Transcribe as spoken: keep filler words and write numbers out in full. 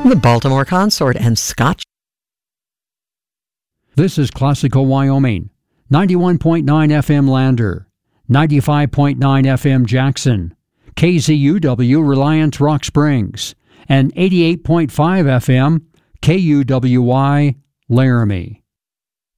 The Baltimore Consort and Scotch. This is Classical Wyoming, ninety-one point nine F M Lander, ninety-five point nine F M Jackson, K Z U W Reliance Rock Springs, and eighty-eight point five F M K U W Y Laramie.